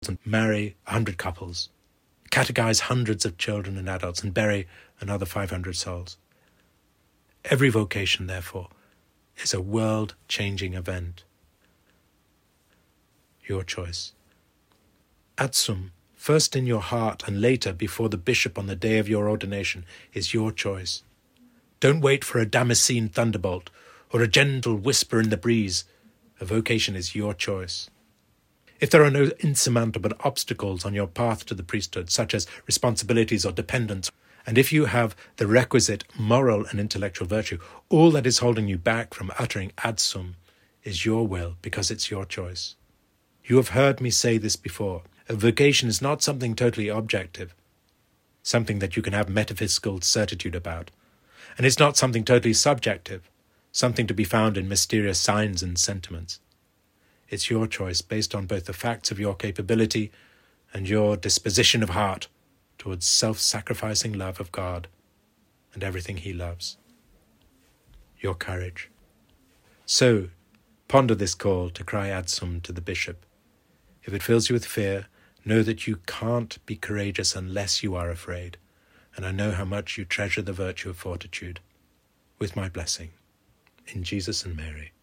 and marry 100 couples, catechize hundreds of children and adults, and bury another 500 souls. Every vocation, therefore, is a world-changing event. Your choice. Adsum, first in your heart and later before the bishop on the day of your ordination, is your choice. Don't wait for a Damascene thunderbolt or a gentle whisper in the breeze. A vocation is your choice. If there are no insurmountable obstacles on your path to the priesthood, such as responsibilities or dependence, and if you have the requisite moral and intellectual virtue, all that is holding you back from uttering adsum is your will, because it's your choice. You have heard me say this before. A vocation is not something totally objective, something that you can have metaphysical certitude about. And it's not something totally subjective, something to be found in mysterious signs and sentiments. It's your choice based on both the facts of your capability and your disposition of heart towards self-sacrificing love of God and everything He loves. Your courage. So, ponder this call to cry adsum to the bishop. If it fills you with fear, know that you can't be courageous unless you are afraid, and I know how much you treasure the virtue of fortitude. With my blessing. In Jesus and Mary.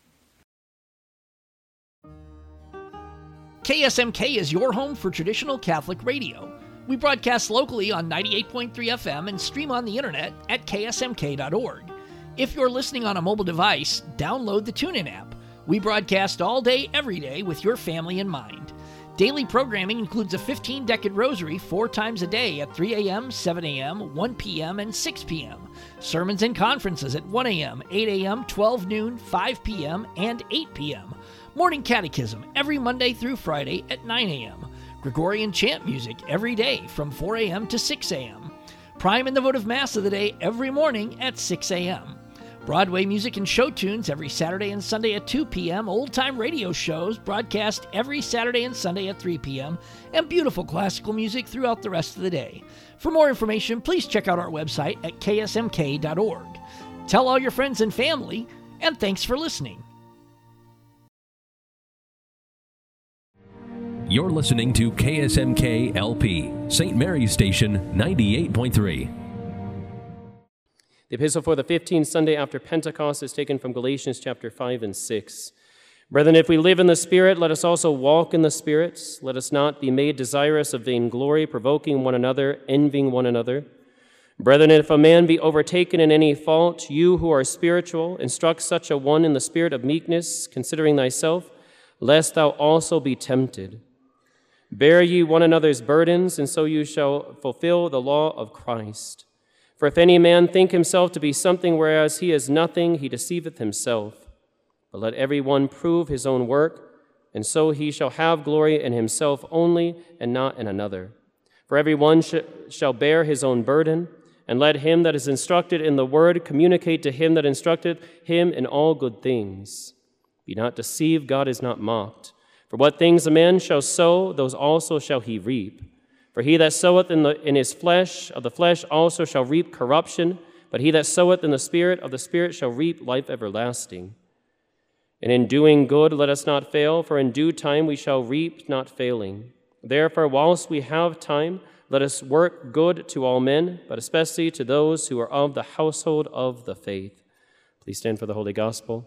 KSMK is your home for traditional Catholic radio. We broadcast locally on 98.3 FM and stream on the internet at ksmk.org. If you're listening on a mobile device, download the TuneIn app. We broadcast all day, every day with your family in mind. Daily programming includes a 15-decade rosary 4 times a day at 3 a.m., 7 a.m., 1 p.m., and 6 p.m. Sermons and conferences at 1 a.m., 8 a.m., 12 noon, 5 p.m., and 8 p.m. Morning catechism every Monday through Friday at 9 a.m. Gregorian chant music every day from 4 a.m. to 6 a.m. Prime and the votive Mass of the day every morning at 6 a.m. Broadway music and show tunes every Saturday and Sunday at 2 p.m., old-time radio shows broadcast every Saturday and Sunday at 3 p.m., and beautiful classical music throughout the rest of the day. For more information, please check out our website at ksmk.org. Tell all your friends and family, and thanks for listening. You're listening to KSMK LP, St. Mary's Station 98.3. The epistle for the 15th Sunday after Pentecost is taken from Galatians chapter 5 and 6. Brethren, if we live in the Spirit, let us also walk in the Spirit. Let us not be made desirous of vainglory, provoking one another, envying one another. Brethren, if a man be overtaken in any fault, you who are spiritual, instruct such a one in the spirit of meekness, considering thyself, lest thou also be tempted. Bear ye one another's burdens, and so you shall fulfill the law of Christ. For if any man think himself to be something whereas he is nothing, he deceiveth himself. But let every one prove his own work, and so he shall have glory in himself only, and not in another. For every one shall bear his own burden, and let him that is instructed in the word communicate to him that instructed him in all good things. Be not deceived, God is not mocked. For what things a man shall sow, those also shall he reap. For he that soweth in his flesh, of the flesh also shall reap corruption, but he that soweth in the Spirit, of the Spirit shall reap life everlasting. And in doing good let us not fail, for in due time we shall reap, not failing. Therefore, whilst we have time, let us work good to all men, but especially to those who are of the household of the faith. Please stand for the Holy Gospel.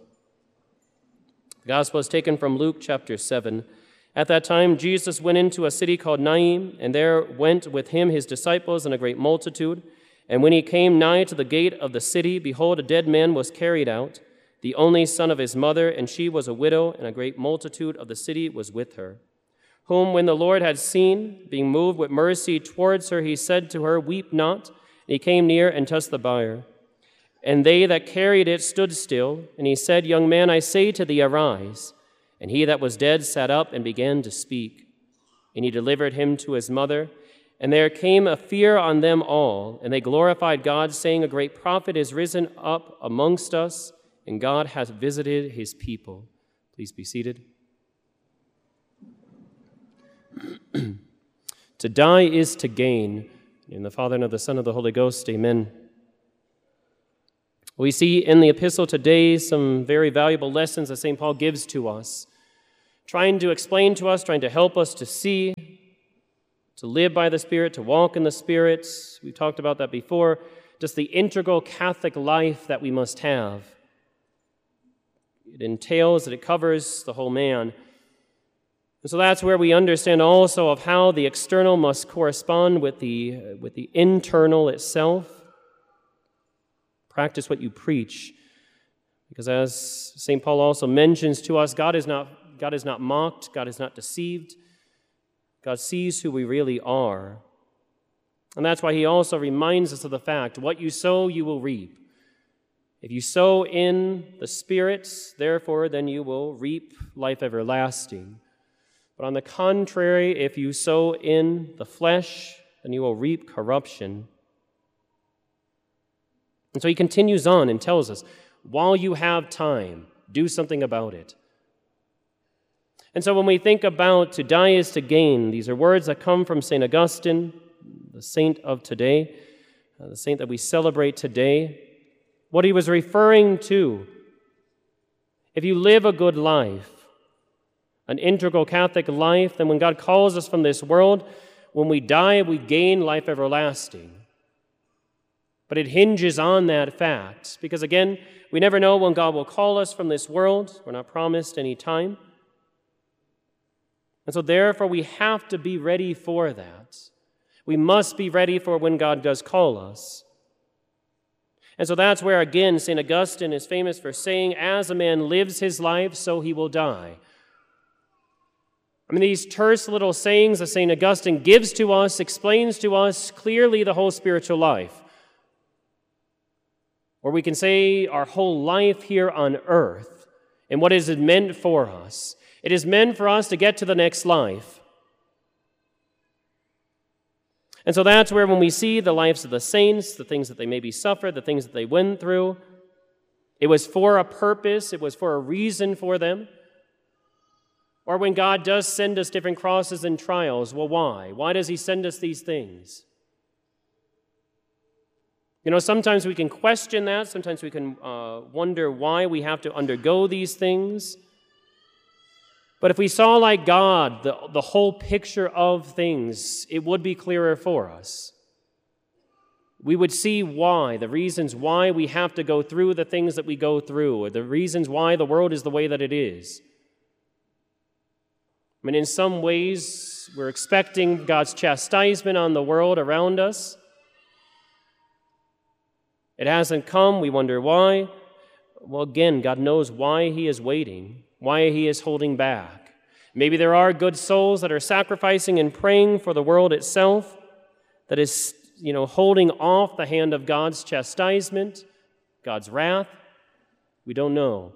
The Gospel is taken from Luke chapter 7. At that time, Jesus went into a city called Naim, and there went with him his disciples and a great multitude. And when he came nigh to the gate of the city, behold, a dead man was carried out, the only son of his mother, and she was a widow, and a great multitude of the city was with her. Whom when the Lord had seen, being moved with mercy towards her, he said to her, Weep not. And he came near and touched the bier. And they that carried it stood still, and he said, Young man, I say to thee, arise. And he that was dead sat up and began to speak. And he delivered him to his mother. And there came a fear on them all, and they glorified God, saying, A great prophet is risen up amongst us, and God hath visited his people. Please be seated. To die is to gain. In the Father, and of the Son, and of the Holy Ghost, amen. We see in the epistle today some very valuable lessons that St. Paul gives to us. trying to explain to us, trying to help us to see, to live by the Spirit, to walk in the Spirit. We've talked about that before. Just the integral Catholic life that we must have. It entails, it covers the whole man. And so that's where we understand also of how the external must correspond with the internal itself. Practice what you preach. Because as St. Paul also mentions to us, God is not mocked, God is not deceived. God sees who we really are. And that's why he also reminds us of the fact, what you sow, you will reap. If you sow in the Spirit, therefore, then you will reap life everlasting. But on the contrary, if you sow in the flesh, then you will reap corruption. And so he continues on and tells us, while you have time, do something about it. And so when we think about to die is to gain, these are words that come from St. Augustine, the saint of today, the saint that we celebrate today. What he was referring to, if you live a good life, an integral Catholic life, then when God calls us from this world, when we die, we gain life everlasting. But it hinges on that fact, because again, we never know when God will call us from this world. We're not promised any time. And so therefore, we have to be ready for that. We must be ready for when God does call us. And so that's where, again, St. Augustine is famous for saying, as a man lives his life, so he will die. I mean, these terse little sayings that St. Augustine gives to us, explains to us clearly the whole spiritual life. Or we can say our whole life here on earth and what is it meant for us. It is meant for us to get to the next life. And so that's where when we see the lives of the saints, the things that they maybe suffered, the things that they went through, it was for a purpose, it was for a reason for them. Or when God does send us different crosses and trials, well, why? Why does he send us these things? You know, sometimes we can question that. Sometimes we can wonder why we have to undergo these things. But if we saw like God the whole picture of things, it would be clearer for us. We would see why, the reasons why we have to go through the things that we go through, or the reasons why the world is the way that it is. I mean, in some ways, we're expecting God's chastisement on the world around us. It hasn't come. We wonder why. Well, again, God knows why he is waiting, why he is holding back. Maybe there are good souls that are sacrificing and praying for the world itself that is, holding off the hand of God's chastisement, God's wrath. We don't know.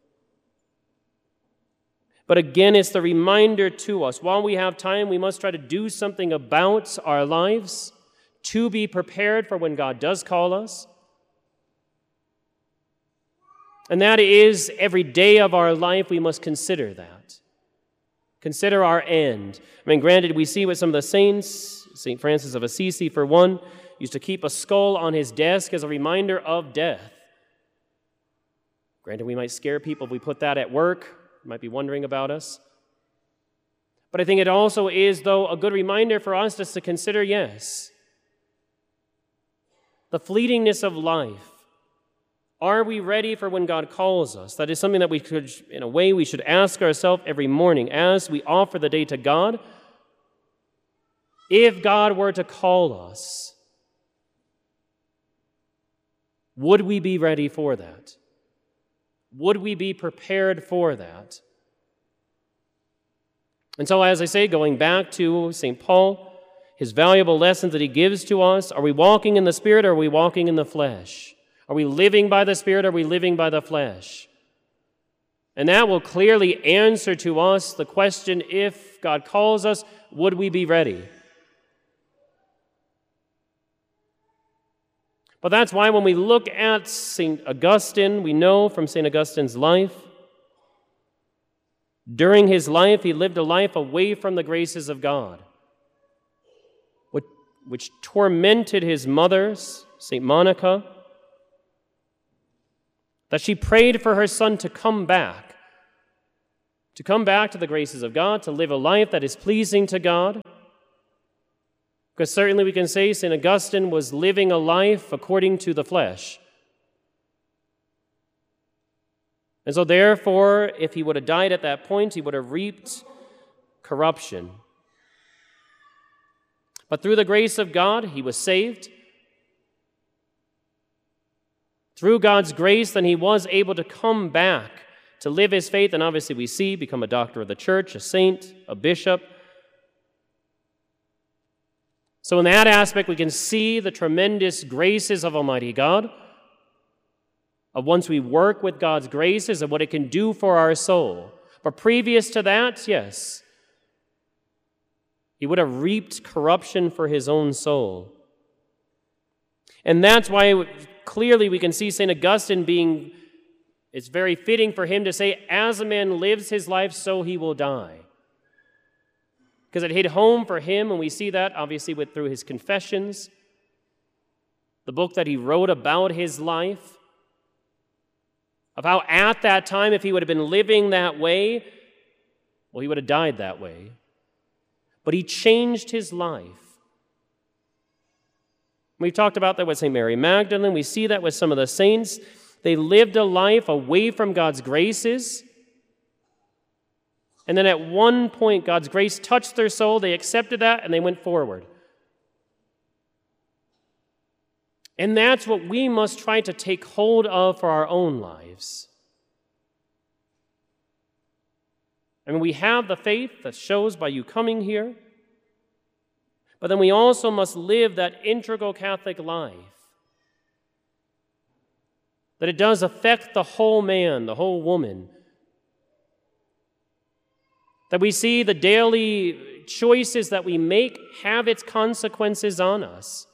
But again, it's the reminder to us, while we have time, we must try to do something about our lives to be prepared for when God does call us. And that is, every day of our life, we must consider that. Consider our end. I mean, granted, we see with some of the saints, St. Francis of Assisi, for one, used to keep a skull on his desk as a reminder of death. Granted, we might scare people if we put that at work. You might be wondering about us. But I think it also is, though, a good reminder for us just to consider, yes, the fleetingness of life. Are we ready for when God calls us? That is something that we could, in a way, we should ask ourselves every morning as we offer the day to God. If God were to call us, would we be ready for that? Would we be prepared for that? And so, as I say, going back to St. Paul, his valuable lessons that he gives to us, are we walking in the Spirit or are we walking in the flesh? Are we living by the Spirit or are we living by the flesh? And that will clearly answer to us the question, if God calls us, would we be ready? But that's why when we look at St. Augustine, we know from St. Augustine's life, during his life, he lived a life away from the graces of God, which tormented his mother, St. Monica, that she prayed for her son to come back. to come back to the graces of God, to live a life that is pleasing to God. Because certainly we can say St. Augustine was living a life according to the flesh. And so therefore, if he would have died at that point, he would have reaped corruption. But through the grace of God, he was saved. Through God's grace, then he was able to come back to live his faith, and obviously we see, become a doctor of the church, a saint, a bishop. So in that aspect, we can see the tremendous graces of Almighty God, of once we work with God's graces and what it can do for our soul. But previous to that, yes, he would have reaped corruption for his own soul. And that's why clearly we can see St. Augustine being, it's very fitting for him to say, as a man lives his life, so he will die. Because it hit home for him, and we see that obviously through his Confessions, the book that he wrote about his life, of how at that time, if he would have been living that way, well, he would have died that way. But he changed his life. We've talked about that with St. Mary Magdalene. We see that with some of the saints. They lived a life away from God's graces. And then at one point, God's grace touched their soul. They accepted that, and they went forward. And that's what we must try to take hold of for our own lives. I mean, we have the faith that shows by you coming here, but then we also must live that integral Catholic life. That it does affect the whole man, the whole woman. That we see the daily choices that we make have its consequences on us.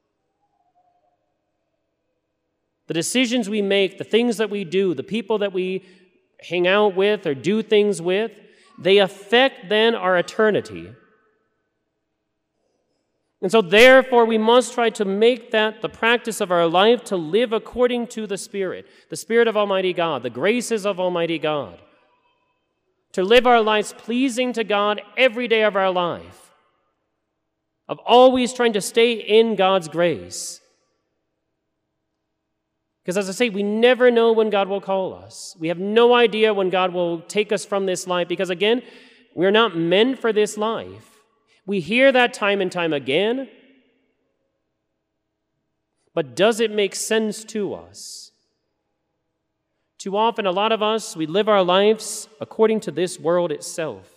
The decisions we make, the things that we do, the people that we hang out with or do things with, they affect then our eternity. And so therefore we must try to make that the practice of our life to live according to the Spirit of Almighty God, the graces of Almighty God. To live our lives pleasing to God every day of our life. Of always trying to stay in God's grace. Because as I say, we never know when God will call us. We have no idea when God will take us from this life because, again, we are not meant for this life. We hear that time and time again, but does it make sense to us? Too often, a lot of us, we live our lives according to this world itself.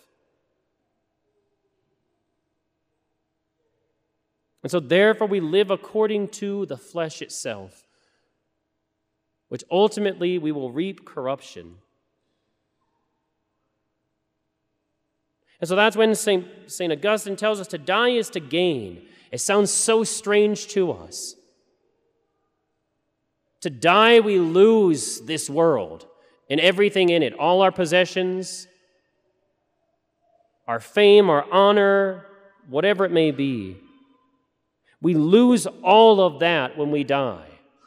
And so therefore, we live according to the flesh itself, which ultimately we will reap corruption. And so that's when St. Augustine tells us to die is to gain. It sounds so strange to us. To die, we lose this world and everything in it, all our possessions, our fame, our honor, whatever it may be. We lose all of that when we die.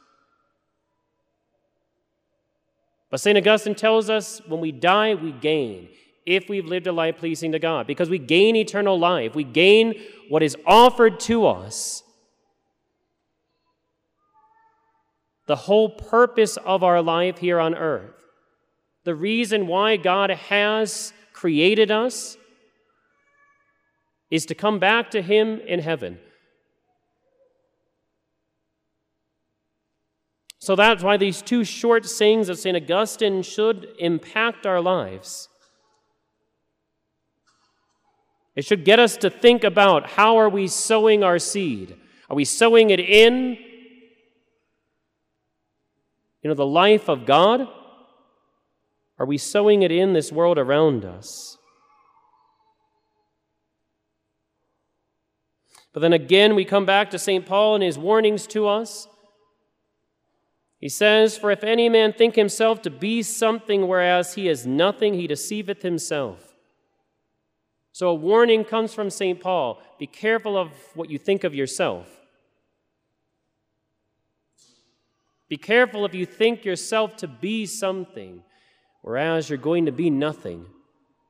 But St. Augustine tells us when we die, we gain, if we've lived a life pleasing to God, because we gain eternal life. We gain what is offered to us. The whole purpose of our life here on earth, the reason why God has created us, is to come back to Him in heaven. So that's why these two short sayings of St. Augustine should impact our lives. It should get us to think about how are we sowing our seed? Are we sowing it in, the life of God? Are we sowing it in this world around us? But then again, we come back to St. Paul and his warnings to us. He says, "For if any man think himself to be something, whereas he is nothing, he deceiveth himself." So a warning comes from St. Paul. Be careful of what you think of yourself. Be careful if you think yourself to be something, whereas you're going to be nothing.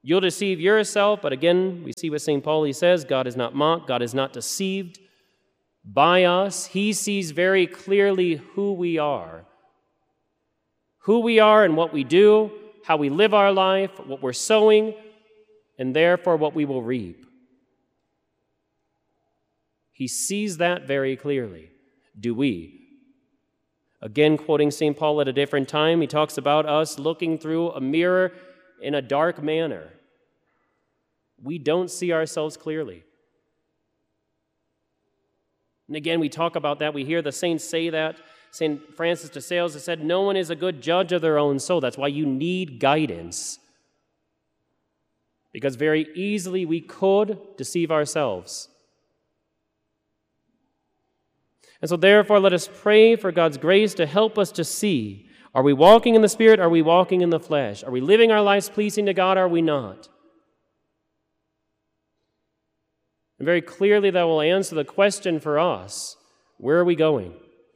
You'll deceive yourself, but again, we see what St. Paul, he says, God is not mocked, God is not deceived by us. He sees very clearly who we are and what we do, how we live our life, what we're sowing, and therefore what we will reap. He sees that very clearly. Do we? Again, quoting St. Paul at a different time, he talks about us looking through a mirror in a dark manner. We don't see ourselves clearly. And again, we talk about that. We hear the saints say that. St. Francis de Sales has said, no one is a good judge of their own soul. That's why you need guidance. Because very easily we could deceive ourselves. And so therefore, let us pray for God's grace to help us to see, are we walking in the Spirit? Are we walking in the flesh? Are we living our lives pleasing to God? Are we not? And very clearly that will answer the question for us, where are we going?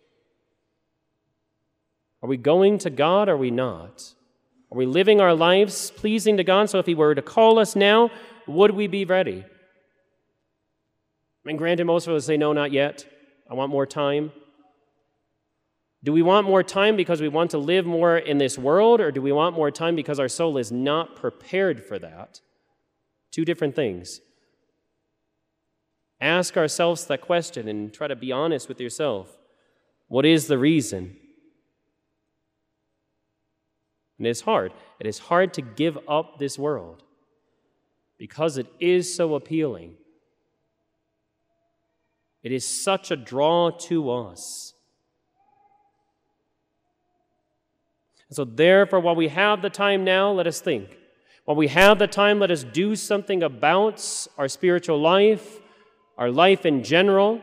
Are we going to God? Or are we not? Are we living our lives pleasing to God? So if he were to call us now, would we be ready? And granted, most of us say, no, not yet. I want more time. Do we want more time because we want to live more in this world, or do we want more time because our soul is not prepared for that? Two different things. Ask ourselves that question and try to be honest with yourself. What is the reason? And it's hard. It is hard to give up this world because it is so appealing. It is such a draw to us. And so therefore, while we have the time now, let us think. While we have the time, let us do something about our spiritual life, our life in general.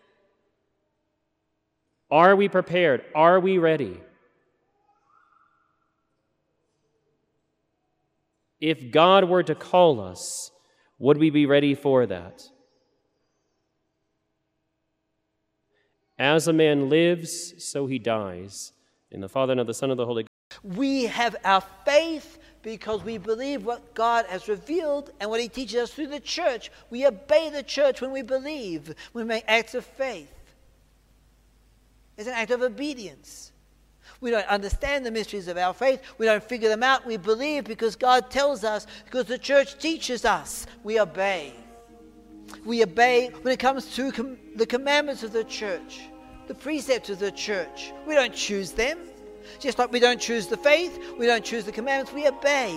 Are we prepared? Are we ready? If God were to call us, would we be ready for that? As a man lives, so he dies. In the Father, and of the Son, and of the Holy Ghost. We have our faith because we believe what God has revealed and what he teaches us through the church. We obey the church when we believe, when we make acts of faith. It's an act of obedience. We don't understand the mysteries of our faith. We don't figure them out. We believe because God tells us, because the church teaches us. We obey. We obey when it comes to the commandments of the church, the precepts of the church. We don't choose them. Just like we don't choose the faith, we don't choose the commandments, we obey.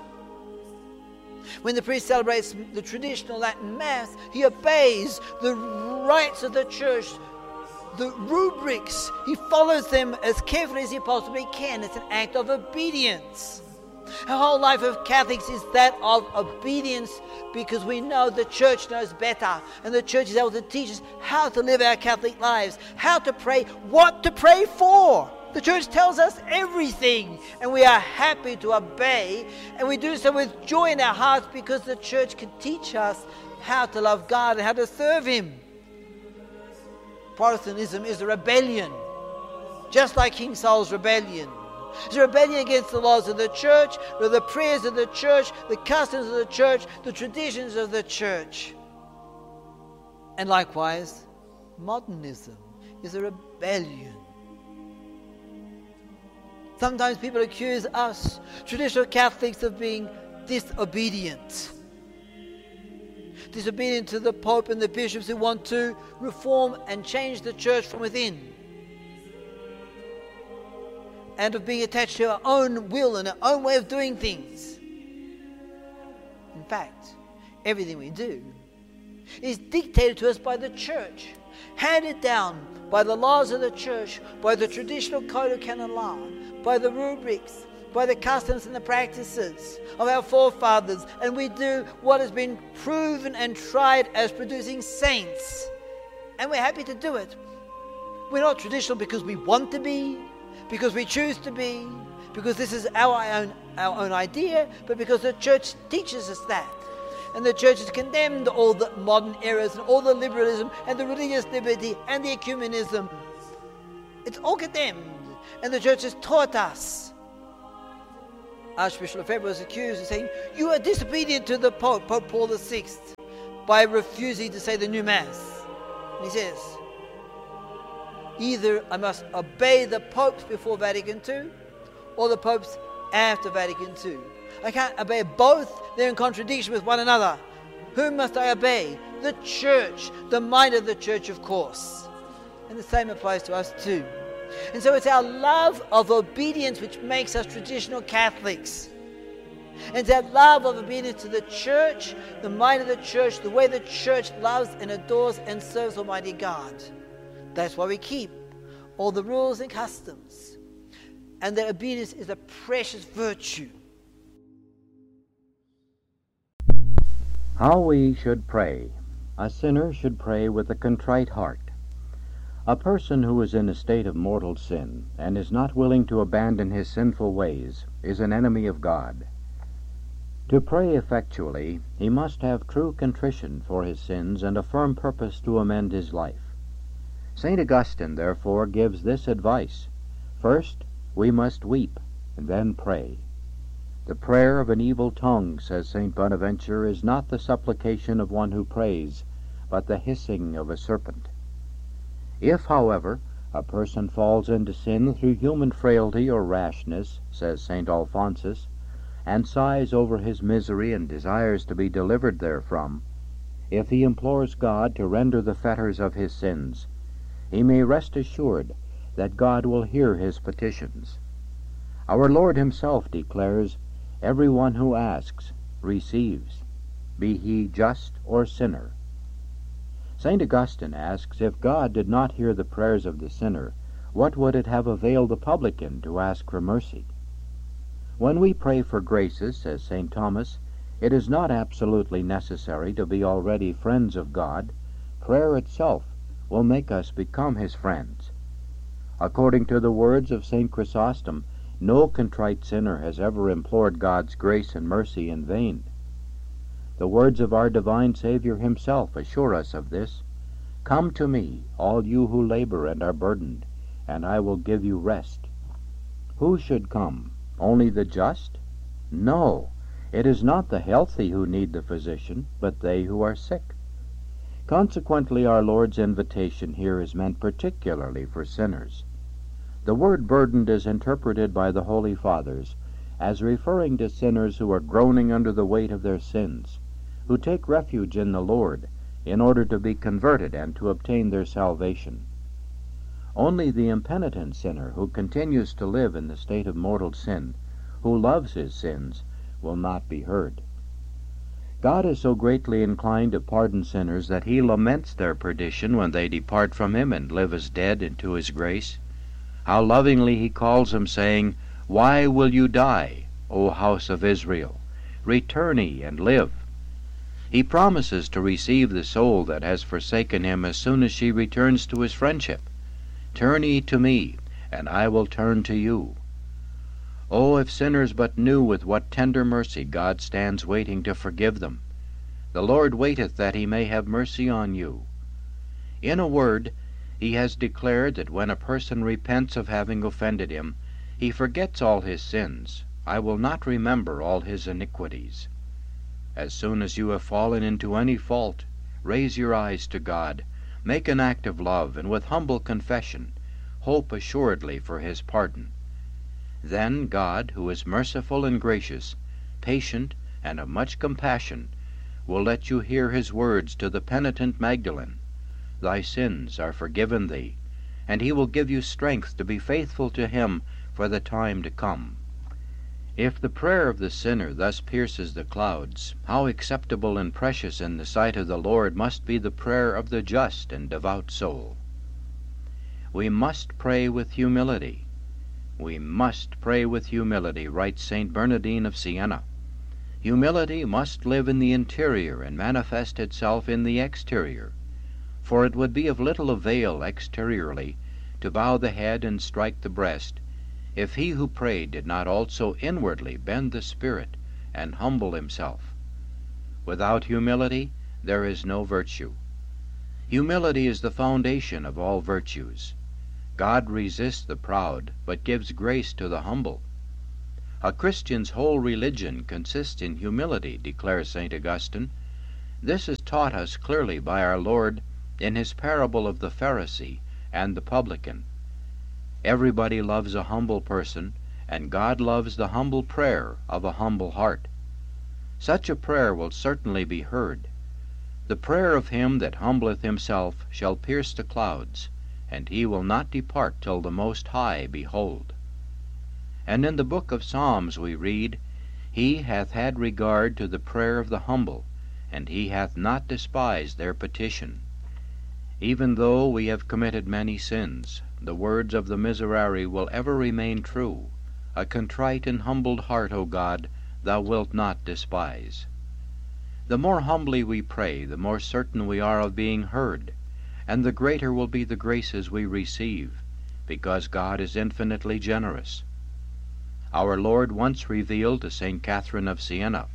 When the priest celebrates the traditional Latin Mass, he obeys the rites of the church, the rubrics. He follows them as carefully as he possibly can. It's an act of obedience. Our whole life of Catholics is that of obedience because we know the church knows better, and the church is able to teach us how to live our Catholic lives, how to pray, what to pray for. The church tells us everything, and we are happy to obey, and we do so with joy in our hearts because the church can teach us how to love God and how to serve him. Protestantism is a rebellion, just like King Saul's rebellion. It's a rebellion against the laws of the church, the prayers of the church, the customs of the church, the traditions of the church. And likewise, modernism is a rebellion. Sometimes people accuse us, traditional Catholics, of being disobedient. Disobedient to the Pope and the bishops who want to reform and change the church from within. And of being attached to our own will and our own way of doing things. In fact, everything we do is dictated to us by the church, handed down by the laws of the church, by the traditional code of canon law, by the rubrics, by the customs and the practices of our forefathers. And we do what has been proven and tried as producing saints. And we're happy to do it. We're not traditional because we want to be, because we choose to be, because this is our own idea, but because the church teaches us that. And the church has condemned all the modern errors and all the liberalism and the religious liberty and the ecumenism. It's all condemned. And the church has taught us Archbishop Lefebvre was accused of saying, "You are disobedient to the Pope, Pope Paul VI, by refusing to say the new Mass." And he says, either I must obey the popes before Vatican II or the popes after Vatican II. I can't obey both. They're in contradiction with one another. Whom must I obey? The Church, the mind of the Church, of course. And the same applies to us too. And so it's our love of obedience which makes us traditional Catholics. And it's our love of obedience to the Church, the mind of the Church, the way the Church loves and adores and serves Almighty God. That's why we keep all the rules and customs. And that obedience is a precious virtue. How we should pray. A sinner should pray with a contrite heart. A person who is in a state of mortal sin and is not willing to abandon his sinful ways is an enemy of God. To pray effectually, he must have true contrition for his sins and a firm purpose to amend his life. St. Augustine, therefore, gives this advice. First, we must weep, and then pray. The prayer of an evil tongue, says St. Bonaventure, is not the supplication of one who prays, but the hissing of a serpent. If, however, a person falls into sin through human frailty or rashness, says St. Alphonsus, and sighs over his misery and desires to be delivered therefrom, if he implores God to render the fetters of his sins, he may rest assured that God will hear his petitions. Our Lord himself declares, "Every one who asks receives, be he just or sinner." St. Augustine asks, if God did not hear the prayers of the sinner, what would it have availed the publican to ask for mercy? When we pray for graces, says St. Thomas, it is not absolutely necessary to be already friends of God. Prayer itself will make us become his friends. According to the words of St. Chrysostom, no contrite sinner has ever implored God's grace and mercy in vain. The words of our divine Savior himself assure us of this. "Come to me, all you who labor and are burdened, and I will give you rest." Who should come? Only the just? No, it is not the healthy who need the physician, but they who are sick. Consequently, our Lord's invitation here is meant particularly for sinners. The word burdened is interpreted by the Holy Fathers as referring to sinners who are groaning under the weight of their sins, who take refuge in the Lord in order to be converted and to obtain their salvation. Only the impenitent sinner who continues to live in the state of mortal sin, who loves his sins, will not be heard. God is so greatly inclined to pardon sinners that he laments their perdition when they depart from him and live as dead into his grace. How lovingly he calls them, saying, "Why will you die, O house of Israel? Return ye and live." He promises to receive the soul that has forsaken him as soon as she returns to his friendship. "Turn ye to me, and I will turn to you." Oh, if sinners but knew with what tender mercy God stands waiting to forgive them. "The Lord waiteth that he may have mercy on you." In a word, he has declared that when a person repents of having offended him, he forgets all his sins. "I will not remember all his iniquities." As soon as you have fallen into any fault, raise your eyes to God, make an act of love, and with humble confession, hope assuredly for his pardon. Then God, who is merciful and gracious, patient, and of much compassion, will let you hear his words to the penitent Magdalene, "Thy sins are forgiven thee," and he will give you strength to be faithful to him for the time to come. If the prayer of the sinner thus pierces the clouds, how acceptable and precious in the sight of the Lord must be the prayer of the just and devout soul. We must pray with humility. We must pray with humility, writes St. Bernardine of Siena. Humility must live in the interior and manifest itself in the exterior, for it would be of little avail exteriorly to bow the head and strike the breast, if he who prayed did not also inwardly bend the spirit and humble himself. Without humility there is no virtue. Humility is the foundation of all virtues. God resists the proud, but gives grace to the humble. A Christian's whole religion consists in humility, declares St. Augustine. This is taught us clearly by our Lord in his parable of the Pharisee and the publican. Everybody loves a humble person, and God loves the humble prayer of a humble heart. Such a prayer will certainly be heard. The prayer of him that humbleth himself shall pierce the clouds, and he will not depart till the Most High behold. And in the book of Psalms we read, He hath had regard to the prayer of the humble, and he hath not despised their petition. Even though we have committed many sins, the words of the Miserere will ever remain true. A contrite and humbled heart, O God, thou wilt not despise. The more humbly we pray, the more certain we are of being heard, and the greater will be the graces we receive, because God is infinitely generous. Our Lord once revealed to St. Catherine of Siena,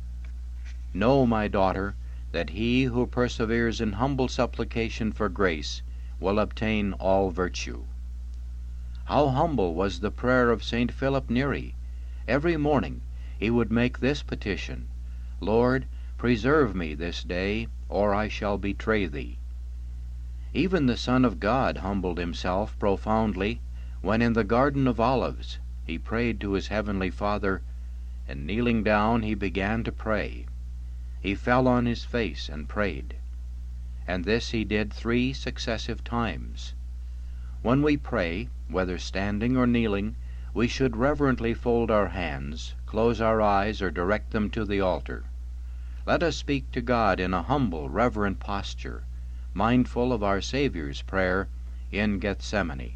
Know, my daughter, that he who perseveres in humble supplication for grace will obtain all virtue. How humble was the prayer of St. Philip Neri! Every morning he would make this petition, Lord, preserve me this day, or I shall betray thee. Even the Son of God humbled himself profoundly when in the Garden of Olives he prayed to his heavenly Father, and kneeling down he began to pray. He fell on his face and prayed, and this he did 3 successive times. When we pray, whether standing or kneeling, we should reverently fold our hands, close our eyes, or direct them to the altar. Let us speak to God in a humble, reverent posture, mindful of our Saviour's prayer in Gethsemane.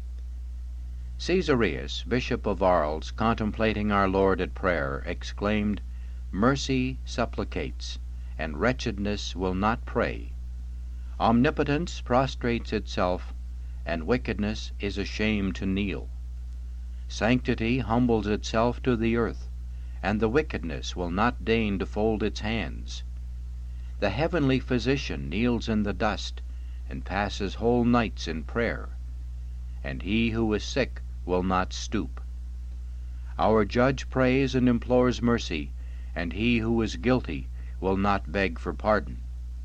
Caesarius, Bishop of Arles, contemplating our Lord at prayer, exclaimed, Mercy supplicates, and wretchedness will not pray. Omnipotence prostrates itself, and wickedness is ashamed to kneel. Sanctity humbles itself to the earth, and the wickedness will not deign to fold its hands. The heavenly physician kneels in the dust, and passes whole nights in prayer, and he who is sick will not stoop. Our judge prays and implores mercy, and he who is guilty will not beg for pardon.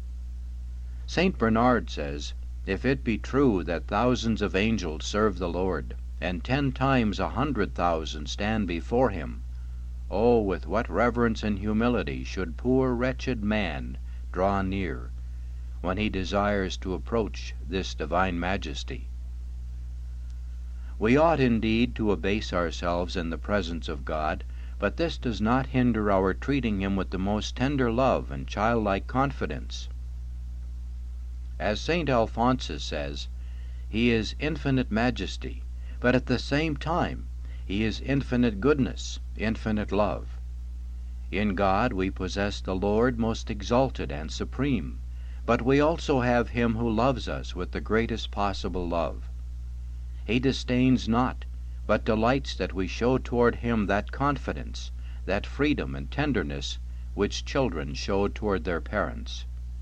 St. Bernard says, If it be true that thousands of angels serve the Lord, and 10 times 100,000 stand before him, oh, with what reverence and humility should poor wretched man draw near, when he desires to approach this divine majesty. We ought indeed to abase ourselves in the presence of God, but this does not hinder our treating him with the most tender love and childlike confidence. As St. Alphonsus says, he is infinite majesty, but at the same time he is infinite goodness, infinite love. In God we possess the Lord most exalted and supreme, but we also have him who loves us with the greatest possible love. He disdains not, but delights that we show toward him that confidence, that freedom and tenderness which children show toward their parents.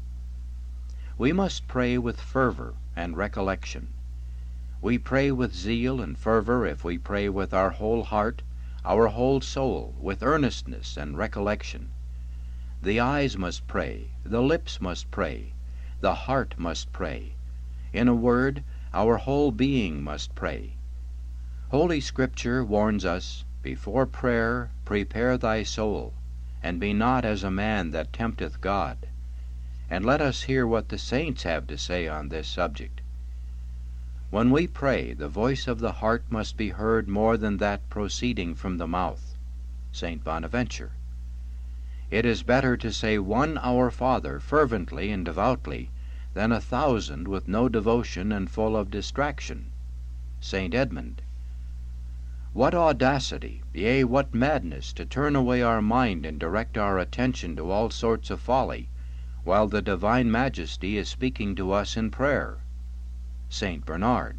We must pray with fervor and recollection. We pray with zeal and fervor if we pray with our whole heart, our whole soul, with earnestness and recollection. The eyes must pray, the lips must pray, the heart must pray. In a word, our whole being must pray. Holy Scripture warns us, Before prayer prepare thy soul, and be not as a man that tempteth God. And let us hear what the saints have to say on this subject. When we pray, the voice of the heart must be heard more than that proceeding from the mouth. St. Bonaventure. It is better to say 1 Our Father fervently and devoutly than 1,000 with no devotion and full of distraction. St. Edmund. What audacity, yea, what madness, to turn away our mind and direct our attention to all sorts of folly, while the divine majesty is speaking to us in prayer. St. Bernard.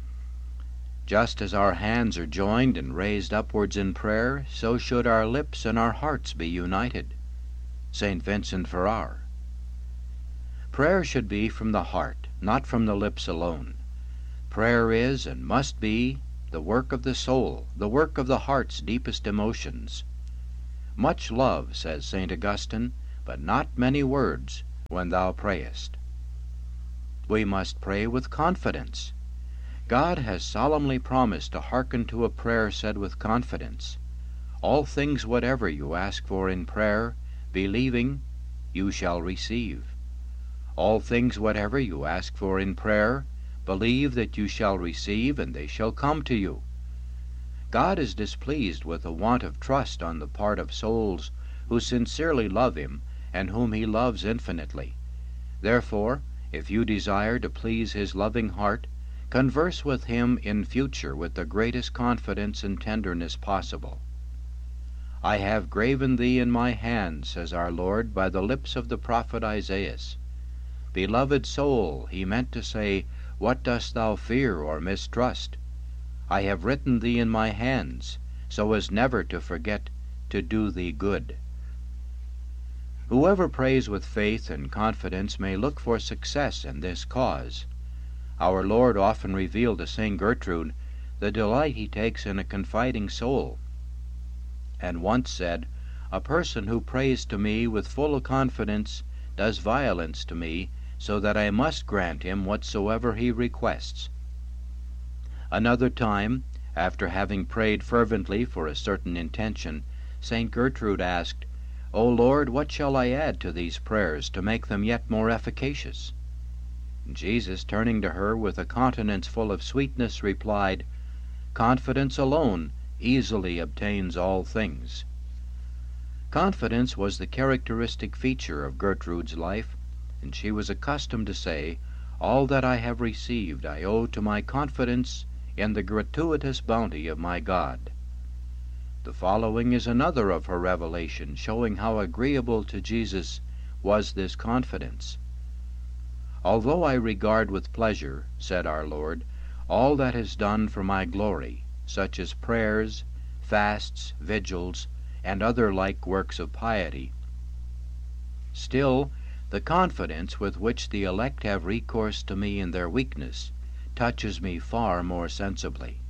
Just as our hands are joined and raised upwards in prayer, so should our lips and our hearts be united. St. Vincent Ferrar. Prayer should be from the heart, not from the lips alone. Prayer is and must be the work of the soul, the work of the heart's deepest emotions. Much love, says St. Augustine, but not many words, when thou prayest. We must pray with confidence. God has solemnly promised to hearken to a prayer said with confidence. All things whatever you ask for in prayer, believing, you shall receive. All things whatever you ask for in prayer, believe that you shall receive, and they shall come to you. God is displeased with a want of trust on the part of souls who sincerely love Him and whom He loves infinitely. Therefore, if you desire to please His loving heart, converse with Him in future with the greatest confidence and tenderness possible. I have graven thee in my hand, says our Lord, by the lips of the prophet Isaiah. Beloved soul, He meant to say, what dost thou fear or mistrust? I have written thee in my hands, so as never to forget to do thee good. Whoever prays with faith and confidence may look for success in this cause. Our Lord often revealed to St. Gertrude the delight He takes in a confiding soul, and once said, "A person who prays to me with full confidence does violence to me, so that I must grant him whatsoever he requests." Another time, after having prayed fervently for a certain intention, St. Gertrude asked, "O Lord, what shall I add to these prayers to make them yet more efficacious?" Jesus, turning to her with a countenance full of sweetness, replied, "Confidence alone easily obtains all things." Confidence was the characteristic feature of Gertrude's life, and she was accustomed to say, "All that I have received I owe to my confidence in the gratuitous bounty of my God." The following is another of her revelations, showing how agreeable to Jesus was this confidence. "Although I regard with pleasure," said our Lord, "all that is done for my glory, such as prayers, fasts, vigils, and other like works of piety, still the confidence with which the elect have recourse to me in their weakness touches me far more sensibly."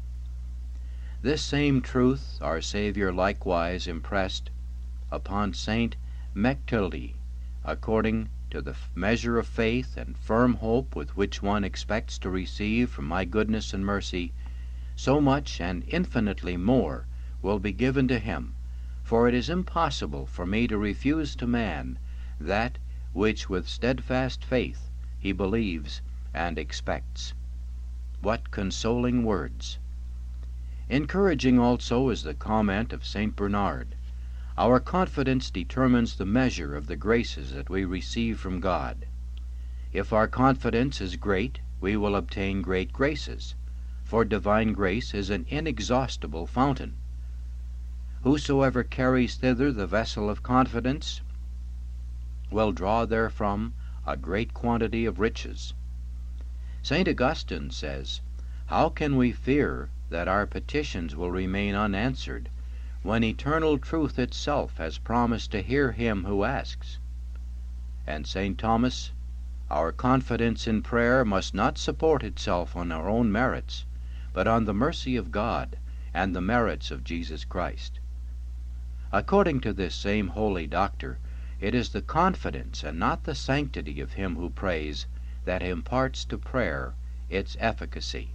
This same truth our Saviour likewise impressed upon Saint Mechtilde, according to the measure of faith and firm hope with which one expects to receive from my goodness and mercy, so much and infinitely more will be given to him, for it is impossible for me to refuse to man that which with steadfast faith he believes and expects. What consoling words! Encouraging also is the comment of St. Bernard. Our confidence determines the measure of the graces that we receive from God. If our confidence is great, we will obtain great graces, for divine grace is an inexhaustible fountain. Whosoever carries thither the vessel of confidence will draw therefrom a great quantity of riches. St. Augustine says, "How can we fear that our petitions will remain unanswered, when eternal truth itself has promised to hear him who asks?" And St. Thomas, "Our confidence in prayer must not support itself on our own merits, but on the mercy of God and the merits of Jesus Christ." According to this same holy doctor, it is the confidence and not the sanctity of him who prays that imparts to prayer its efficacy.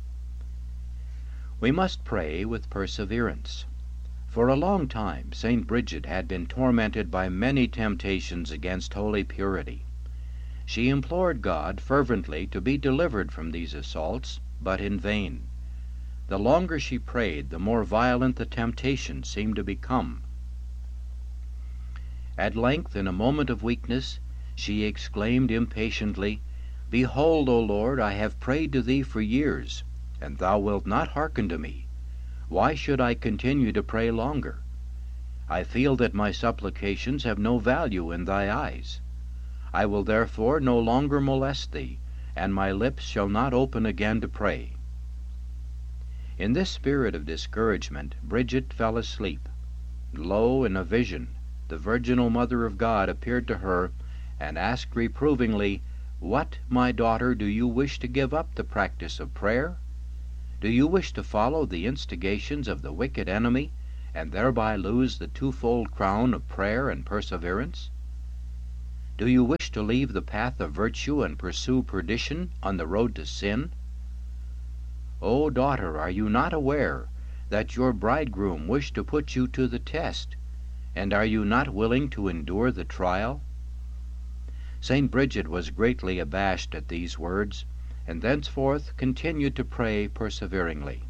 We must pray with perseverance. For a long time St. Bridget had been tormented by many temptations against holy purity. She implored God fervently to be delivered from these assaults, but in vain. The longer she prayed, the more violent the temptation seemed to become. At length, in a moment of weakness, she exclaimed impatiently, "Behold, O Lord, I have prayed to thee for years, and thou wilt not hearken to me. Why should I continue to pray longer? I feel that my supplications have no value in thy eyes. I will therefore no longer molest thee, and my lips shall not open again to pray." In this spirit of discouragement, Bridget fell asleep. Lo, in a vision, the virginal Mother of God appeared to her and asked reprovingly, "What, my daughter, do you wish to give up the practice of prayer? Do you wish to follow the instigations of the wicked enemy, and thereby lose the twofold crown of prayer and perseverance? Do you wish to leave the path of virtue and pursue perdition on the road to sin? O daughter, are you not aware that your bridegroom wished to put you to the test, and are you not willing to endure the trial? St. Bridget was greatly abashed at these words, and thenceforth continued to pray perseveringly.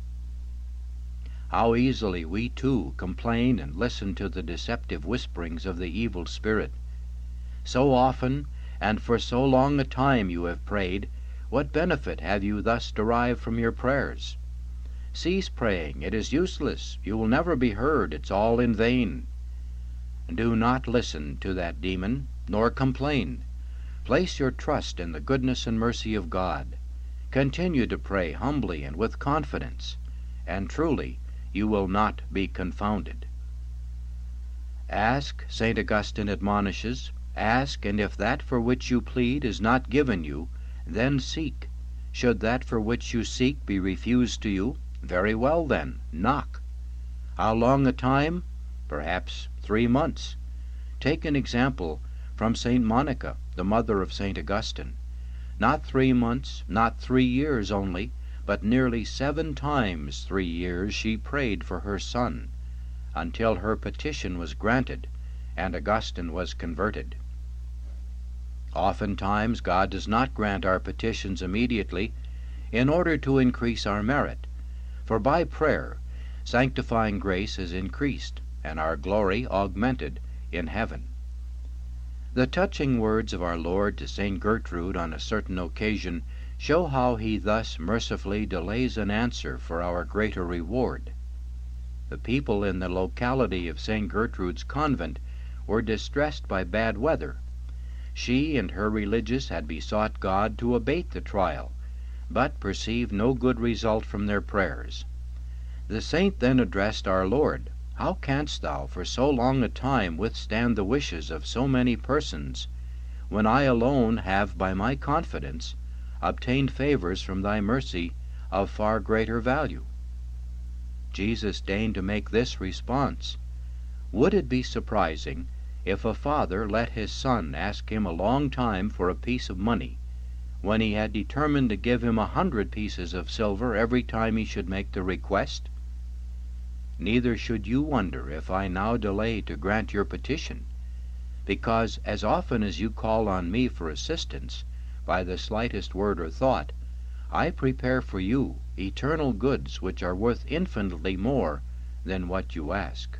How easily we too complain and listen to the deceptive whisperings of the evil spirit. So often and for so long a time you have prayed, what benefit have you thus derived from your prayers? Cease praying, it is useless, you will never be heard, it's all in vain. Do not listen to that demon, nor complain. Place your trust in the goodness and mercy of God. Continue to pray humbly and with confidence, and truly you will not be confounded. Ask, St. Augustine admonishes, ask, and if that for which you plead is not given you, then seek. Should that for which you seek be refused to you, very well then, knock. How long a time? Perhaps 3 months. Take an example from St. Monica, the mother of St. Augustine. Not 3 months, not 3 years only, but nearly 7 times 3 years she prayed for her son, until her petition was granted, and Augustine was converted. Oftentimes God does not grant our petitions immediately in order to increase our merit, for by prayer sanctifying grace is increased, and our glory augmented in heaven. The touching words of our Lord to St. Gertrude on a certain occasion show how he thus mercifully delays an answer for our greater reward. The people in the locality of St. Gertrude's convent were distressed by bad weather. She and her religious had besought God to abate the trial, but perceived no good result from their prayers. The saint then addressed our Lord, "How canst thou for so long a time withstand the wishes of so many persons, when I alone have by my confidence obtained favors from thy mercy of far greater value?" Jesus deigned to make this response: "Would it be surprising if a father let his son ask him a long time for a piece of money, when he had determined to give him 100 pieces of silver every time he should make the request? Neither should you wonder if I now delay to grant your petition, because as often as you call on me for assistance, by the slightest word or thought, I prepare for you eternal goods which are worth infinitely more than what you ask."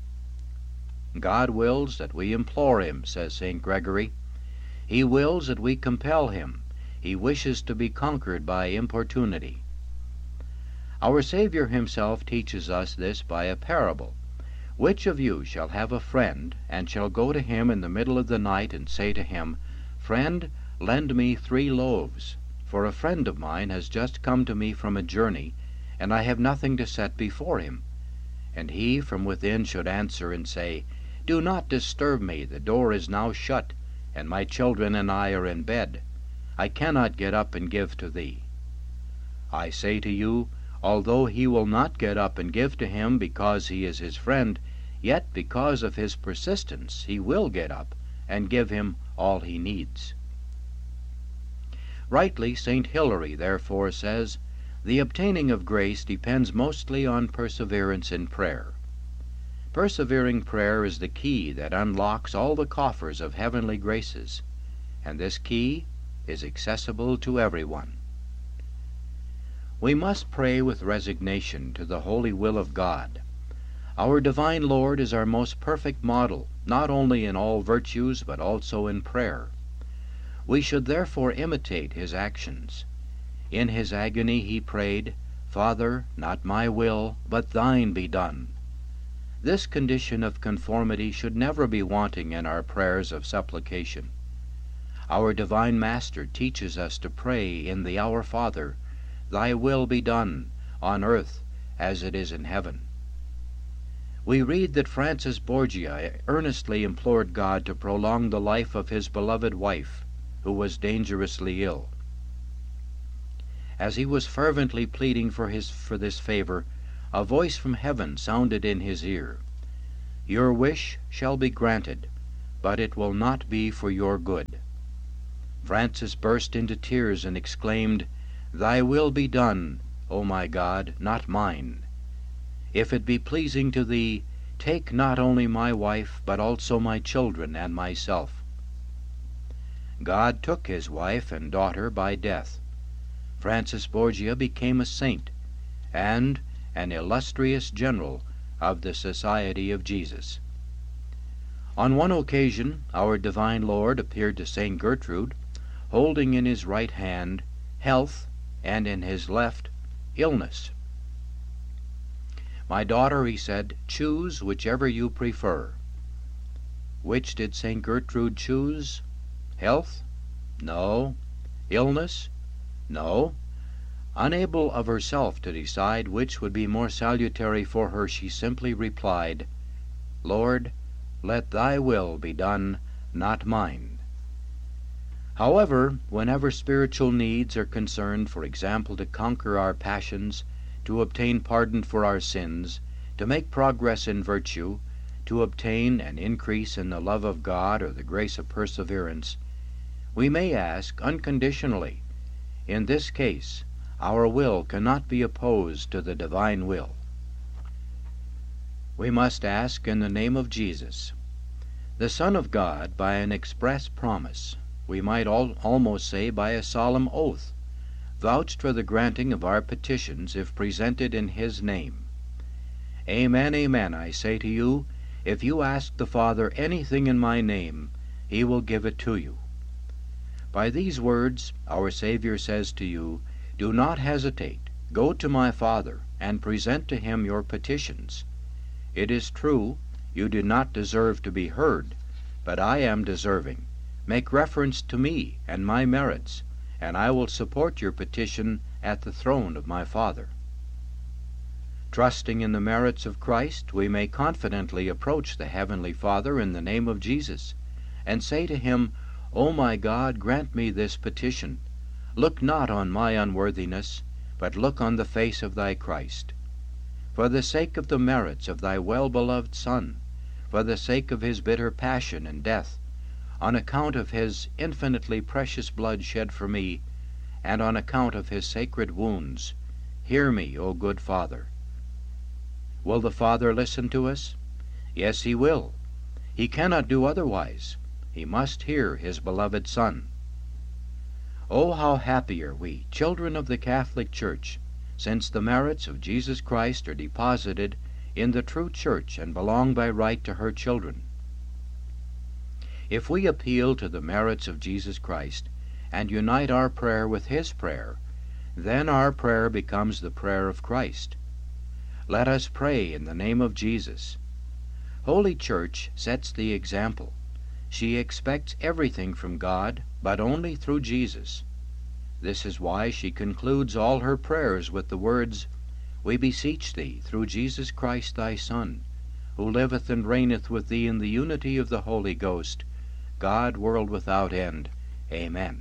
God wills that we implore him, says St. Gregory. He wills that we compel him. He wishes to be conquered by importunity. Our Savior himself teaches us this by a parable. Which of you shall have a friend, and shall go to him in the middle of the night, and say to him, "Friend, lend me 3 loaves, for a friend of mine has just come to me from a journey, and I have nothing to set before him." And he from within should answer and say, "Do not disturb me, the door is now shut, and my children and I are in bed. I cannot get up and give to thee." I say to you, although he will not get up and give to him because he is his friend, yet because of his persistence he will get up and give him all he needs. Rightly, St. Hilary therefore says, "The obtaining of grace depends mostly on perseverance in prayer." Persevering prayer is the key that unlocks all the coffers of heavenly graces, and this key is accessible to everyone. We must pray with resignation to the holy will of God. Our divine Lord is our most perfect model, not only in all virtues but also in prayer. We should therefore imitate his actions. In his agony he prayed, "Father, not my will, but thine be done." This condition of conformity should never be wanting in our prayers of supplication. Our divine Master teaches us to pray in the Our Father, "Thy will be done, on earth as it is in heaven." We read that Francis Borgia earnestly implored God to prolong the life of his beloved wife, who was dangerously ill. As he was fervently pleading for this favor, a voice from heaven sounded in his ear, "Your wish shall be granted, but it will not be for your good." Francis burst into tears and exclaimed, "Thy will be done, O my God, not mine. If it be pleasing to thee, take not only my wife, but also my children and myself." God took his wife and daughter by death. Francis Borgia became a saint and an illustrious general of the Society of Jesus. On one occasion our divine Lord appeared to St. Gertrude, holding in his right hand health and in his left illness. "My daughter," he said, "choose whichever you prefer." Which did St. Gertrude choose? Health? No. Illness? No. Unable of herself to decide which would be more salutary for her, she simply replied, "Lord, let thy will be done, not mine." However, whenever spiritual needs are concerned, for example, to conquer our passions, to obtain pardon for our sins, to make progress in virtue, to obtain an increase in the love of God or the grace of perseverance, we may ask unconditionally. In this case, our will cannot be opposed to the divine will. We must ask in the name of Jesus. The Son of God, by an express promise, we might almost say by a solemn oath, vouched for the granting of our petitions if presented in his name. Amen, amen, I say to you, if you ask the Father anything in my name, he will give it to you. By these words, our Savior says to you, do not hesitate. Go to my Father and present to him your petitions. It is true, you do not deserve to be heard, but I am deserving. Make reference to me and my merits, and I will support your petition at the throne of my Father. Trusting in the merits of Christ, we may confidently approach the Heavenly Father in the name of Jesus, and say to him, O my God, grant me this petition. Look not on my unworthiness, but look on the face of thy Christ. For the sake of the merits of thy well-beloved Son, for the sake of his bitter passion and death, on account of his infinitely precious blood shed for me, and on account of his sacred wounds, hear me, O good Father. Will the Father listen to us? Yes, he will. He cannot do otherwise. He must hear his beloved Son. Oh, how happy are we, children of the Catholic Church, since the merits of Jesus Christ are deposited in the true Church and belong by right to her children. If we appeal to the merits of Jesus Christ and unite our prayer with his prayer, then our prayer becomes the prayer of Christ. Let us pray in the name of Jesus. Holy Church sets the example. She expects everything from God, but only through Jesus. This is why she concludes all her prayers with the words, We beseech thee, through Jesus Christ thy Son, who liveth and reigneth with thee in the unity of the Holy Ghost, God, world without end. Amen.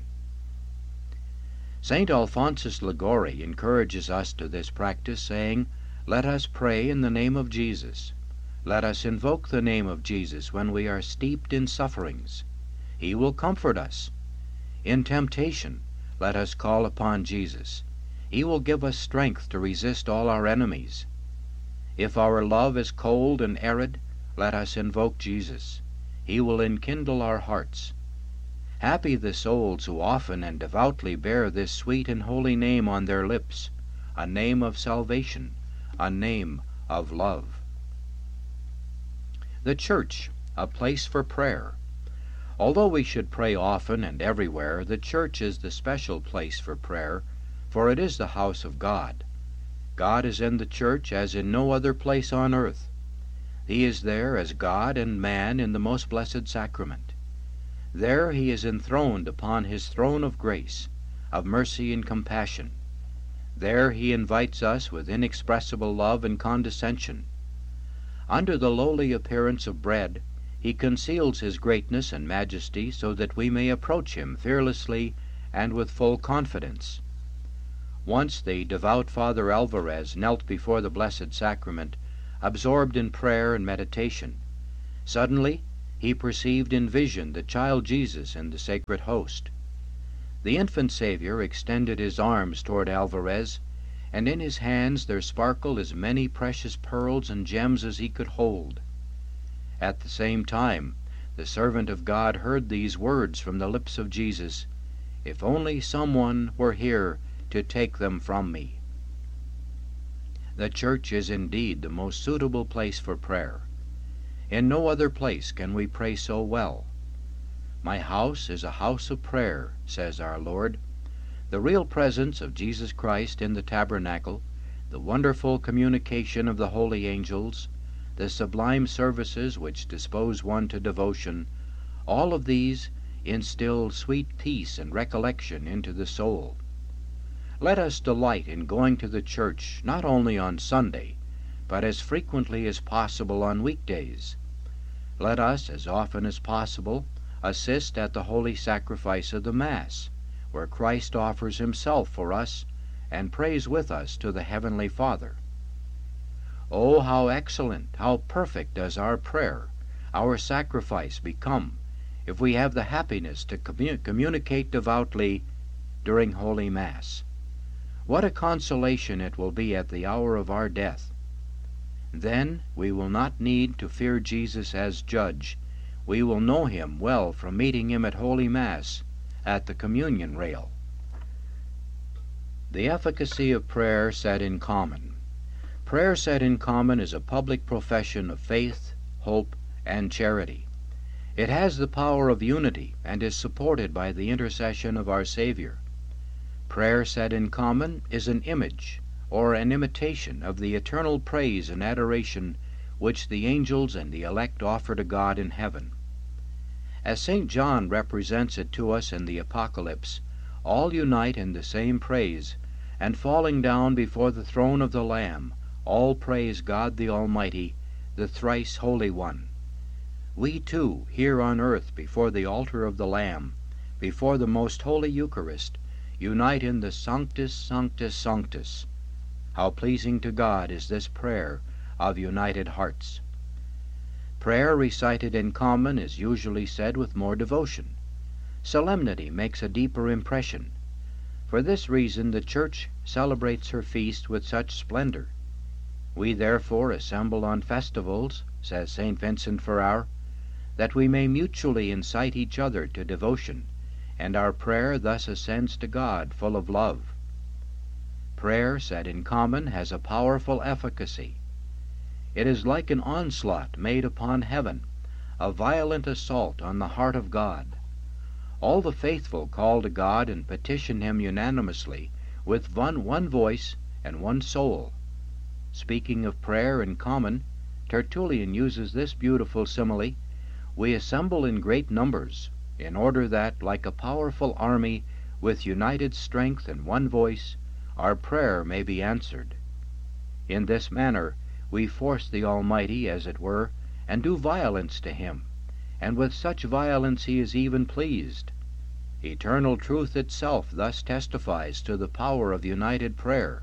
St. Alphonsus Liguori encourages us to this practice, saying, Let us pray in the name of Jesus. Let us invoke the name of Jesus when we are steeped in sufferings. He will comfort us. In temptation, let us call upon Jesus. He will give us strength to resist all our enemies. If our love is cold and arid, let us invoke Jesus. He will enkindle our hearts. Happy the souls who often and devoutly bear this sweet and holy name on their lips, a name of salvation, a name of love. The Church, a place for prayer. Although we should pray often and everywhere, the Church is the special place for prayer, for it is the house of God. God is in the Church as in no other place on earth. He is there as God and man in the most blessed sacrament. There he is enthroned upon his throne of grace, of mercy and compassion. There he invites us with inexpressible love and condescension. Under the lowly appearance of bread, he conceals his greatness and majesty so that we may approach him fearlessly and with full confidence. Once the devout Father Alvarez knelt before the Blessed Sacrament, absorbed in prayer and meditation. Suddenly he perceived in vision the child Jesus in the sacred host. The infant Savior extended his arms toward Alvarez, and in his hands there sparkled as many precious pearls and gems as he could hold. At the same time, the servant of God heard these words from the lips of Jesus, "If only someone were here to take them from me." The church is indeed the most suitable place for prayer. In no other place can we pray so well. "My house is a house of prayer," says our Lord. The real presence of Jesus Christ in the tabernacle, the wonderful communication of the holy angels, the sublime services which dispose one to devotion, all of these instill sweet peace and recollection into the soul. Let us delight in going to the church not only on Sunday, but as frequently as possible on weekdays. Let us, as often as possible, assist at the holy sacrifice of the Mass, where Christ offers himself for us and prays with us to the Heavenly Father. Oh, how excellent, how perfect does our prayer, our sacrifice become, if we have the happiness to communicate devoutly during Holy Mass. What a consolation it will be at the hour of our death. Then we will not need to fear Jesus as judge. We will know him well from meeting him at Holy Mass, at the communion rail. The efficacy of prayer said in common. Prayer said in common is a public profession of faith, hope, and charity. It has the power of unity and is supported by the intercession of our Savior. Prayer said in common is an image or an imitation of the eternal praise and adoration which the angels and the elect offer to God in heaven. As St. John represents it to us in the Apocalypse, all unite in the same praise, and falling down before the throne of the Lamb, all praise God the Almighty, the thrice Holy One. We too, here on earth before the altar of the Lamb, before the most holy Eucharist, unite in the Sanctus, Sanctus, Sanctus. How pleasing to God is this prayer of united hearts. Prayer recited in common is usually said with more devotion. Solemnity makes a deeper impression. For this reason the Church celebrates her feast with such splendor. We therefore assemble on festivals, says St. Vincent Ferrer, that we may mutually incite each other to devotion, and our prayer thus ascends to God full of love. Prayer said in common has a powerful efficacy. It is like an onslaught made upon heaven, a violent assault on the heart of God. All the faithful call to God and petition him unanimously, with one voice and one soul. Speaking of prayer in common, Tertullian uses this beautiful simile: we assemble in great numbers, in order that, like a powerful army, with united strength and one voice, our prayer may be answered. In this manner we force the Almighty, as it were, and do violence to him, and with such violence he is even pleased. Eternal truth itself thus testifies to the power of united prayer.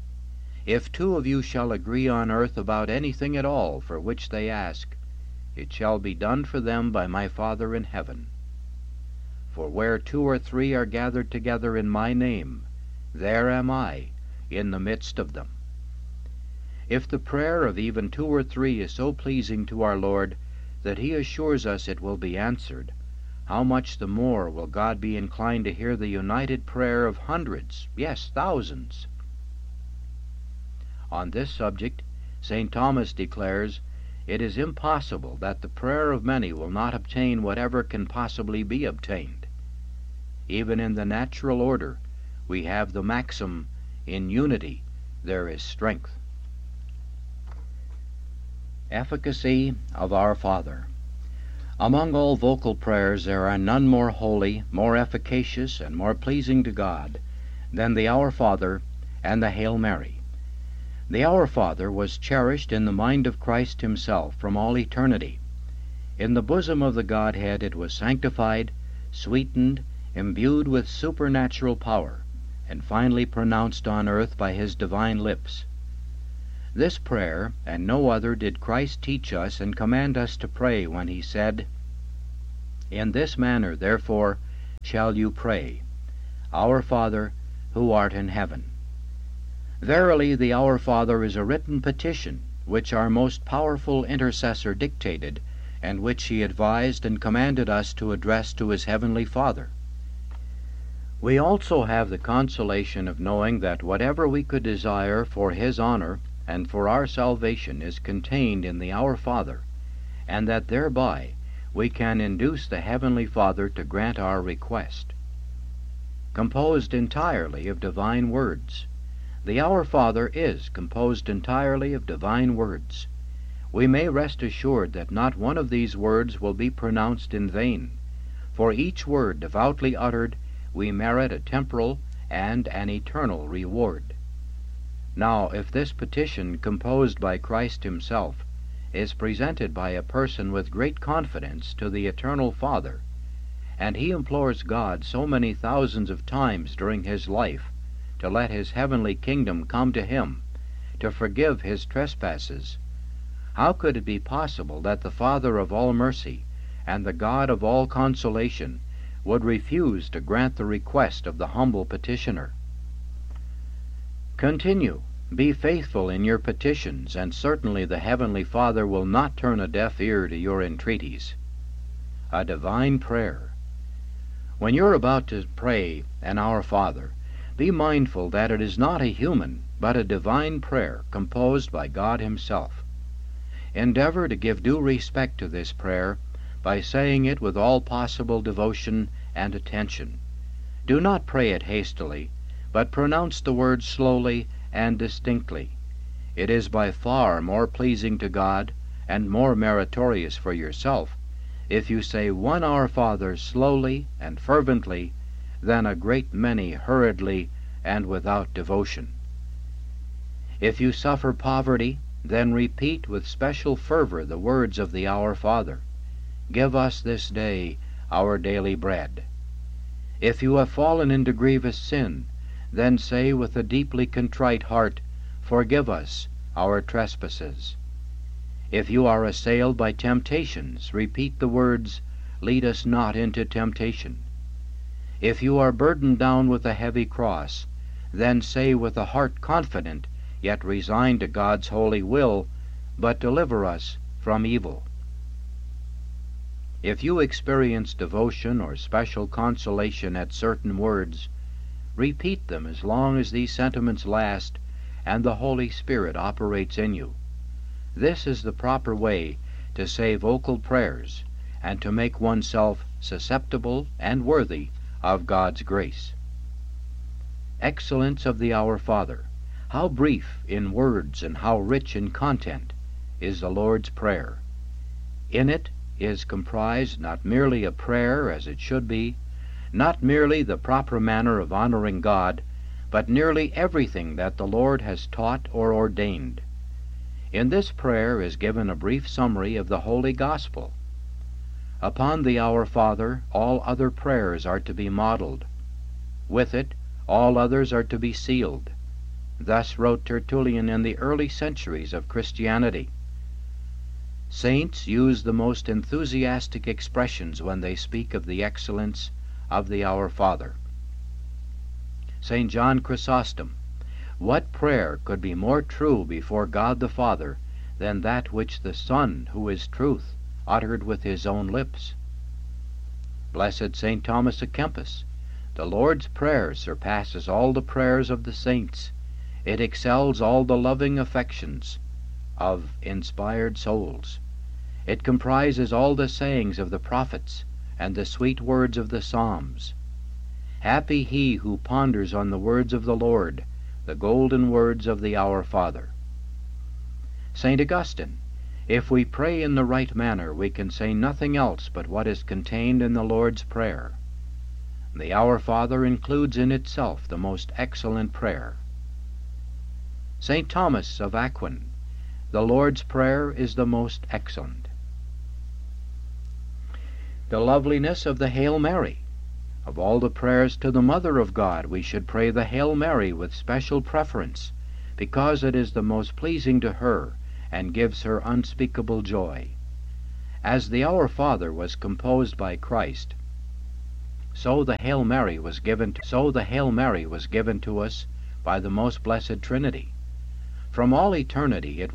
If 2 of you shall agree on earth about anything at all for which they ask, it shall be done for them by my Father in heaven. For where 2 or 3 are gathered together in my name, there am I in the midst of them. If the prayer of even 2 or 3 is so pleasing to our Lord that he assures us it will be answered, how much the more will God be inclined to hear the united prayer of hundreds, yes, thousands. On this subject, St. Thomas declares, it is impossible that the prayer of many will not obtain whatever can possibly be obtained. Even in the natural order, we have the maxim, in unity there is strength. Efficacy of Our Father. Among all vocal prayers there are none more holy, more efficacious, and more pleasing to God than the Our Father and the Hail Mary. The Our Father was cherished in the mind of Christ himself from all eternity. In the bosom of the Godhead it was sanctified, sweetened, imbued with supernatural power, and finally pronounced on earth by his divine lips. This prayer, and no other, did Christ teach us and command us to pray when he said, "In this manner, therefore, shall you pray, Our Father, who art in heaven." Verily, the Our Father is a written petition, which our most powerful intercessor dictated, and which he advised and commanded us to address to his heavenly Father. We also have the consolation of knowing that whatever we could desire for his honor and for our salvation is contained in the Our Father, and that thereby we can induce the heavenly Father to grant our request. Composed entirely of divine words, the Our Father is composed entirely of divine words. We may rest assured that not one of these words will be pronounced in vain. For each word devoutly uttered, we merit a temporal and an eternal reward. Now, if this petition, composed by Christ himself, is presented by a person with great confidence to the eternal Father, and he implores God so many thousands of times during his life to let his heavenly kingdom come to him, to forgive his trespasses, how could it be possible that the Father of all mercy and the God of all consolation would refuse to grant the request of the humble petitioner? Continue, be faithful in your petitions, and certainly the Heavenly Father will not turn a deaf ear to your entreaties. A divine prayer. When you're about to pray an Our Father, be mindful that it is not a human, but a divine prayer composed by God himself. Endeavor to give due respect to this prayer by saying it with all possible devotion and attention. Do not pray it hastily, but pronounce the words slowly and distinctly. It is by far more pleasing to God and more meritorious for yourself if you say one Our Father slowly and fervently than a great many hurriedly and without devotion. If you suffer poverty, then repeat with special fervor the words of the Our Father. Give us this day our daily bread. If you have fallen into grievous sin, then say with a deeply contrite heart, Forgive us our trespasses. If you are assailed by temptations, repeat the words, Lead us not into temptation. If you are burdened down with a heavy cross, then say with a heart confident, yet resigned to God's holy will, But deliver us from evil. If you experience devotion or special consolation at certain words, repeat them as long as these sentiments last and the Holy Spirit operates in you. This is the proper way to say vocal prayers and to make oneself susceptible and worthy of God's grace. Excellence of the Our Father. How brief in words and how rich in content is the Lord's Prayer. In it is comprised not merely a prayer as it should be, not merely the proper manner of honoring God, but nearly everything that the Lord has taught or ordained. In this prayer is given a brief summary of the Holy Gospel. Upon the Our Father all other prayers are to be modeled. With it all others are to be sealed. Thus wrote Tertullian in the early centuries of Christianity. Saints use the most enthusiastic expressions when they speak of the excellence of the Our Father. St. John Chrysostom, what prayer could be more true before God the Father than that which the Son, who is truth, uttered with his own lips? Blessed St. Thomas à Kempis, the Lord's Prayer surpasses all the prayers of the saints. It excels all the loving affections of inspired souls. It comprises all the sayings of the prophets and the sweet words of the Psalms. Happy he who ponders on the words of the Lord, the golden words of the Our Father. St. Augustine, if we pray in the right manner, we can say nothing else but what is contained in the Lord's Prayer. The Our Father includes in itself the most excellent prayer. St. Thomas of Aquin, the Lord's Prayer is the most excellent. The loveliness of the Hail Mary. Of all the prayers to the Mother of God, we should pray the Hail Mary with special preference, because it is the most pleasing to her and gives her unspeakable joy. As the Our Father was composed by Christ, so the Hail Mary was given to us by the most blessed Trinity. From all eternity it